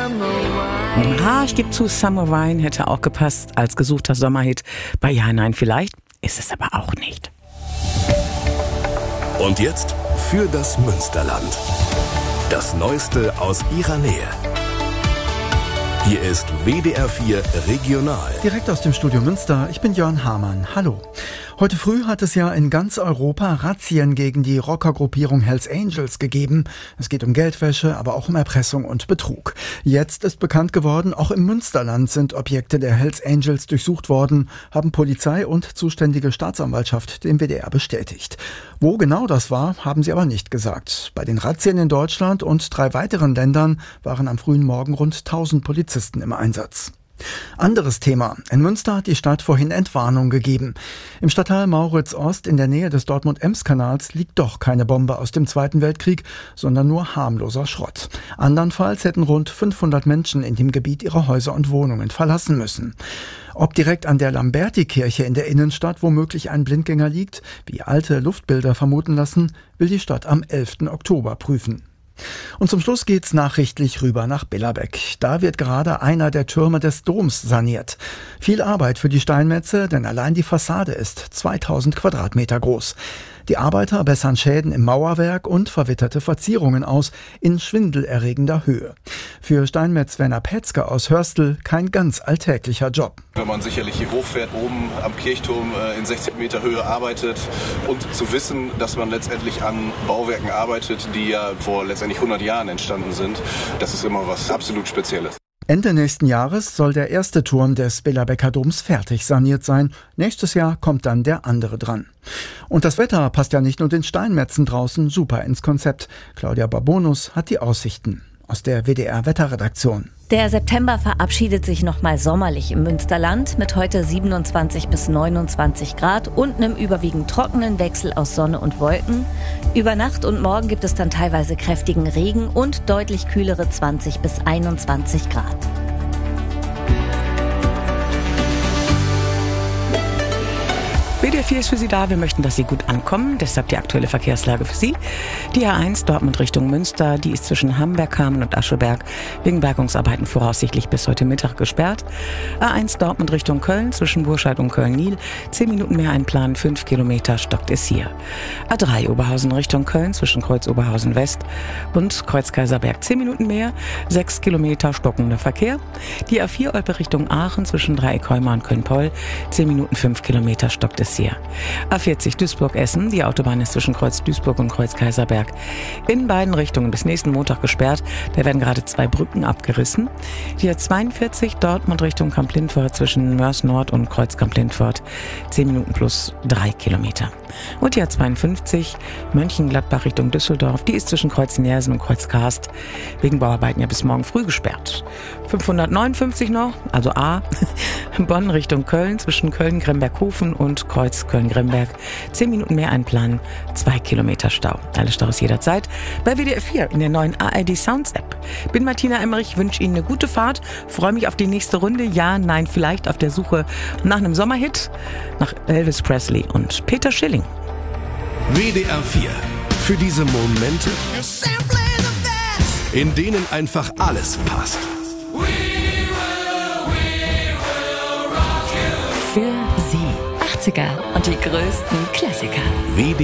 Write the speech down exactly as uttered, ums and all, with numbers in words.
Ah, ich gebe zu, Summer Wine hätte auch gepasst als gesuchter Sommerhit bei Ja, nein, vielleicht. Ist es aber auch nicht. Und jetzt für das Münsterland. Das Neueste aus ihrer Nähe. Hier ist W D R vier Regional. Direkt aus dem Studio Münster, ich bin Jörn Hamann. Hallo. Heute früh hat es ja in ganz Europa Razzien gegen die Rockergruppierung Hells Angels gegeben. Es geht um Geldwäsche, aber auch um Erpressung und Betrug. Jetzt ist bekannt geworden, auch im Münsterland sind Objekte der Hells Angels durchsucht worden, haben Polizei und zuständige Staatsanwaltschaft dem W D R bestätigt. Wo genau das war, haben sie aber nicht gesagt. Bei den Razzien in Deutschland und drei weiteren Ländern waren am frühen Morgen rund tausend Polizisten im Einsatz. Anderes Thema. In Münster hat die Stadt vorhin Entwarnung gegeben. Im Stadtteil Mauritz-Ost in der Nähe des Dortmund-Ems-Kanals liegt doch keine Bombe aus dem Zweiten Weltkrieg, sondern nur harmloser Schrott. Andernfalls hätten rund fünfhundert Menschen in dem Gebiet ihre Häuser und Wohnungen verlassen müssen. Ob direkt an der Lamberti-Kirche in der Innenstadt womöglich ein Blindgänger liegt, wie alte Luftbilder vermuten lassen, will die Stadt am elften Oktober prüfen. Und zum Schluss geht's nachrichtlich rüber nach Billerbeck. Da wird gerade einer der Türme des Doms saniert. Viel Arbeit für die Steinmetze, denn allein die Fassade ist zweitausend Quadratmeter groß. Die Arbeiter bessern Schäden im Mauerwerk und verwitterte Verzierungen aus in schwindelerregender Höhe. Für Steinmetz-Werner Petzke aus Hörstel kein ganz alltäglicher Job. Wenn man sicherlich hier hochfährt, oben am Kirchturm in sechzig Meter Höhe arbeitet und zu wissen, dass man letztendlich an Bauwerken arbeitet, die ja vor letztendlich hundert Jahren entstanden sind, das ist immer was absolut Spezielles. Ende nächsten Jahres soll der erste Turm des Billerbecker Doms fertig saniert sein. Nächstes Jahr kommt dann der andere dran. Und das Wetter passt ja nicht nur den Steinmetzen draußen super ins Konzept. Claudia Babonus hat die Aussichten aus der W D R-Wetterredaktion. Der September verabschiedet sich nochmal sommerlich im Münsterland mit heute siebenundzwanzig bis neunundzwanzig Grad und einem überwiegend trockenen Wechsel aus Sonne und Wolken. Über Nacht und morgen gibt es dann teilweise kräftigen Regen und deutlich kühlere zwanzig bis einundzwanzig Grad. W D R vier ist für Sie da. Wir möchten, dass Sie gut ankommen. Deshalb die aktuelle Verkehrslage für Sie. Die A eins Dortmund Richtung Münster, die ist zwischen Hamberg-Kamen und Ascheberg wegen Bergungsarbeiten voraussichtlich bis heute Mittag gesperrt. A eins Dortmund Richtung Köln zwischen Burscheid und Köln-Niel. Zehn Minuten mehr einplanen, fünf Kilometer stockt es hier. A drei Oberhausen Richtung Köln zwischen Kreuz Oberhausen West und Kreuz Kaiserberg. Zehn Minuten mehr, sechs Kilometer stockender Verkehr. Die A vier Olpe Richtung Aachen zwischen Dreieck-Heuma und Köln-Poll. Zehn Minuten, fünf Kilometer stockt es hier. A vierzig Duisburg-Essen, die Autobahn ist zwischen Kreuz Duisburg und Kreuz Kaiserberg in beiden Richtungen bis nächsten Montag gesperrt. Da werden gerade zwei Brücken abgerissen. Die A zweiundvierzig Dortmund Richtung Kamp-Lintfort zwischen Mörs Nord und Kreuz Kamp-Lintfort. zehn Minuten plus drei Kilometer. Und die A zweiundfünfzig Mönchengladbach Richtung Düsseldorf, die ist zwischen Kreuz Nersen und Kreuz Karst wegen Bauarbeiten ja bis morgen früh gesperrt. fünfhundertneunundfünfzig noch, also A, Bonn Richtung Köln zwischen Köln-Gremberghofen und Kreuz Köln-Gremberg. Zehn Minuten mehr einplanen, zwei Kilometer Stau. Alle Staus jederzeit bei W D R vier in der neuen A R D Sounds App. Bin Martina Emmerich, wünsche Ihnen eine gute Fahrt, freue mich auf die nächste Runde. Ja, nein, vielleicht auf der Suche nach einem Sommerhit, nach Elvis Presley und Peter Schilling. W D R vier. Für diese Momente, in denen einfach alles passt. Für Sie achtziger und die größten Klassiker. W D R